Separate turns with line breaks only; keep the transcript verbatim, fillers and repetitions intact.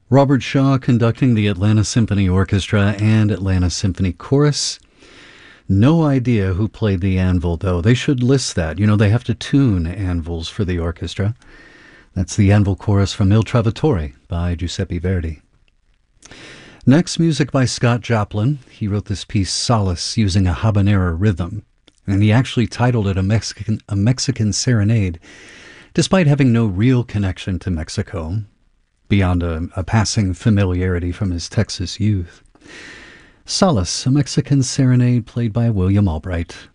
Robert Shaw conducting the Atlanta Symphony Orchestra and Atlanta Symphony Chorus. No idea who played the anvil, though. They should list that. You know, they have to tune anvils for the orchestra. That's the Anvil Chorus from Il Trovatore by Giuseppe Verdi. Next, music by Scott Joplin. He wrote this piece, Solace, using a habanera rhythm, and he actually titled it a Mexican, a Mexican Serenade, despite having no real connection to Mexico, beyond a, a passing familiarity from his Texas youth. Solace, a Mexican Serenade played by William Albright.